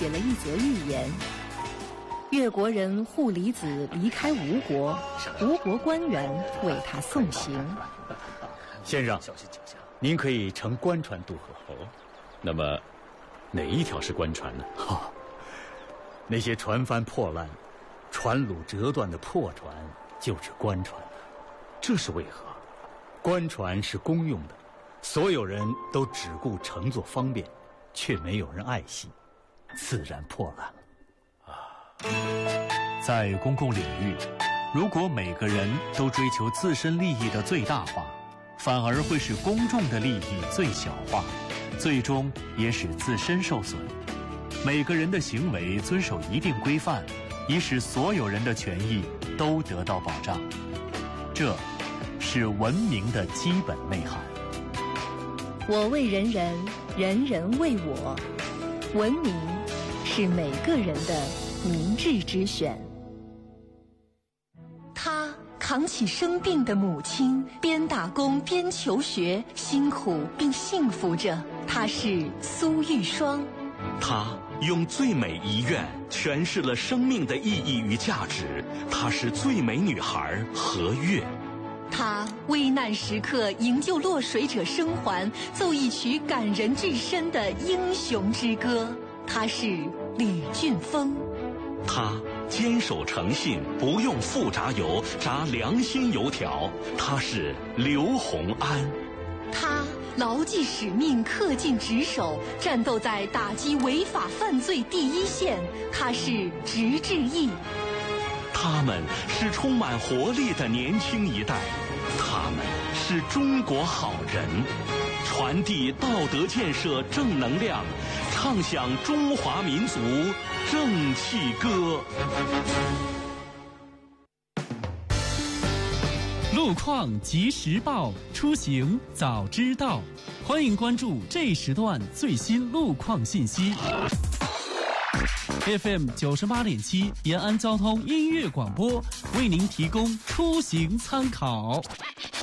写了一则寓言：越国人护离子离开吴国，吴国官员为他送行。 先生，您可以乘官船渡河。那么，哪一条是官船呢？那些船帆破烂、船橹折断的破船就是官船。这是为何？官船是公用的，所有人都只顾乘坐方便，却没有人爱惜，自然破烂了。 在公共领域，如果每个人都追求自身利益的最大化，反而会使公众的利益最小化，最终也使自身受损。每个人的行为遵守一定规范，以使所有人的权益都得到保障。这是文明的基本内涵。 我为人人，人人为我。文明是每个人的明智之选。他扛起生病的母亲，边打工边求学，辛苦并幸福着。他是苏玉霜。 他用最美遗愿诠释了生命的意义与价值。她是最美女孩何月。 他危难时刻营救落水者生还，奏一曲感人至深的英雄之歌。他是吕俊峰。 他坚守诚信，不用复炸油，炸良心油条。他是刘洪安。 他牢记使命，恪尽职守，战斗在打击违法犯罪第一线。他是直志毅。 他们是充满活力的年轻一代，他们是中国好人，传递道德建设正能量，唱响中华民族正气歌。 路况及时报，出行早知道。欢迎关注这时段最新路况信息。FM 98.7延安交通音乐广播为您提供出行参考。